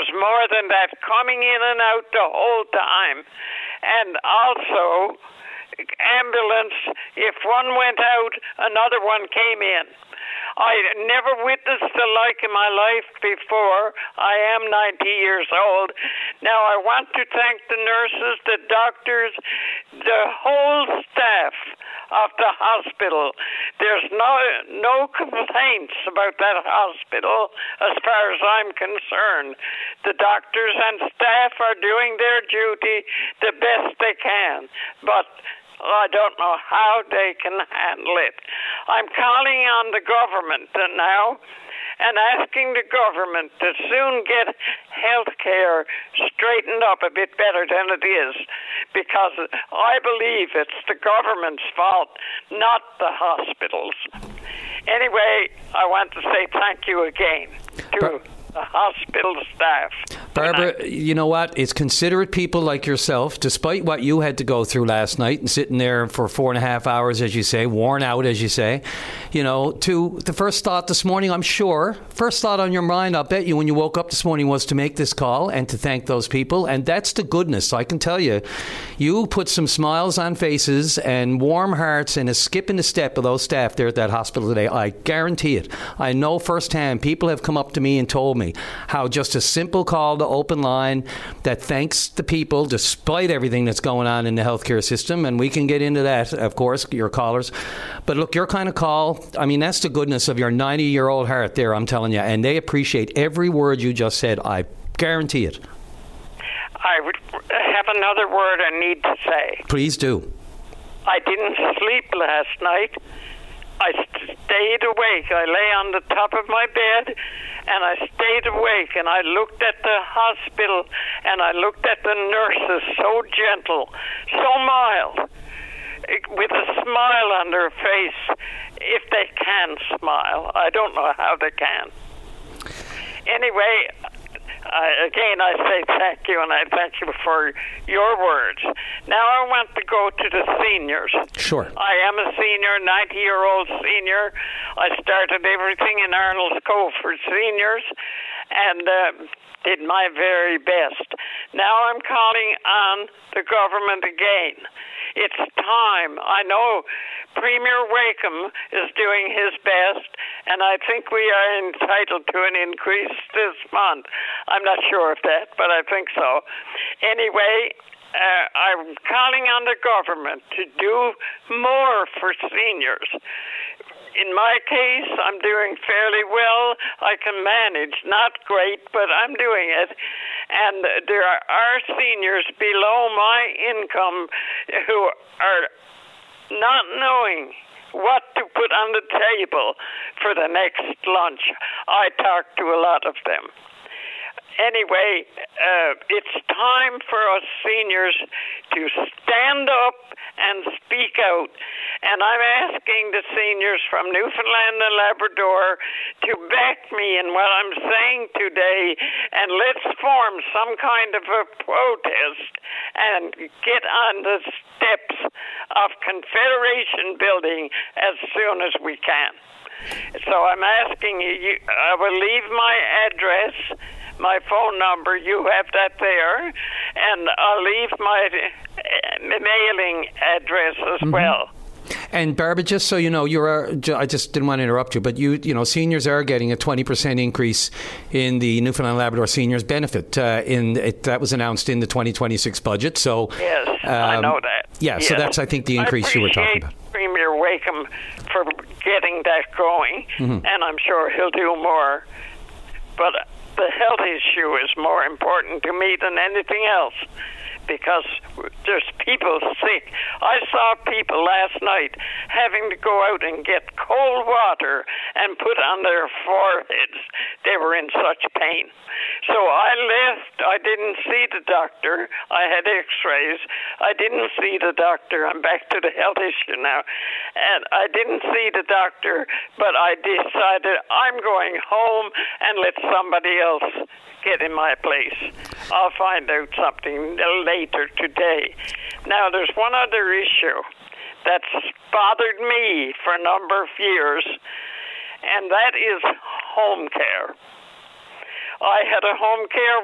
was more than that, coming in and out the whole time. And also, ambulance, if one went out, another one came in. I never witnessed the like in my life before. I am 90 years old. Now, I want to thank the nurses, the doctors, the whole staff of the hospital. There's no complaints about that hospital as far as I'm concerned. The doctors and staff are doing their duty the best they can. But I don't know how they can handle it. I'm calling on the government now and asking the government to soon get health care straightened up a bit better than it is, because I believe it's the government's fault, not the hospitals. Anyway, I want to say thank you again to the hospital staff. Barbara, you know what? It's considerate people like yourself, despite what you had to go through last night and sitting there for 4.5 hours, as you say, worn out, as you say, you know, to the first thought this morning, I'm sure, first thought on your mind, I'll bet you when you woke up this morning was to make this call and to thank those people. And that's the goodness. I can tell you, you put some smiles on faces and warm hearts and a skip in the step of those staff there at that hospital today. I guarantee it. I know firsthand, people have come up to me and told me how just a simple call to open line that thanks the people despite everything that's going on in the healthcare system, and we can get into that, of course, your callers. But look, your kind of call, I mean, that's the goodness of your 90-year-old heart there, I'm telling you, and they appreciate every word you just said. I guarantee it. I would have another word I need to say. Please do. I didn't sleep last night. I stayed awake. I lay on the top of my bed and I stayed awake, and I looked at the hospital and I looked at the nurses, so gentle, so mild, with a smile on their face, if they can smile. I don't know how they can. Anyway, again, I say thank you, and I thank you for your words. Now I want to go to the seniors. Sure. I am a senior, 90-year-old senior. I started everything in Arnold's Cove for seniors and did my very best. Now I'm calling on the government again. It's time. I know Premier Wakeham is doing his best, and I think we are entitled to an increase this month. I'm not sure of that, but I think so. Anyway, I'm calling on the government to do more for seniors. In my case, I'm doing fairly well. I can manage. Not great, but I'm doing it. And there are seniors below my income who are not knowing what to put on the table for the next lunch. I talk to a lot of them. Anyway, it's time for us seniors to stand up and speak out. And I'm asking the seniors from Newfoundland and Labrador to back me in what I'm saying today, and let's form some kind of a protest and get on the steps of Confederation Building as soon as we can. So I'm asking you, I will leave my address, my phone number, you have that there, and I'll leave my mailing address as well. And Barbara, just so you know, I just didn't want to interrupt you, but you know, seniors are getting a 20% increase in the Newfoundland Labrador seniors benefit. That was announced in the 2026 budget. So yes, I know that. Yeah, yes. So that's, I think, the increase you were talking about. Premier Wakeham for getting that going, and I'm sure he'll do more. But the health issue is more important to me than anything else, because there's people sick. I saw people last night having to go out and get cold water and put on their foreheads. They were in such pain. So I left. I didn't see the doctor. I had x-rays. I didn't see the doctor. I'm back to the health issue now. And I didn't see the doctor, but I decided I'm going home and let somebody else get in my place. I'll find out something later today. Now, there's one other issue that's bothered me for a number of years, and that is home care. I had a home care